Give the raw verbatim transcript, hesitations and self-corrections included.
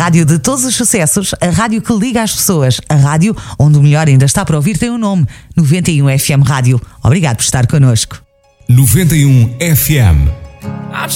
rádio de todos os sucessos, a rádio que liga as pessoas, a rádio onde o melhor ainda está para ouvir tem um nome, noventa e um F M Rádio. Obrigado por estar connosco. noventa e um F M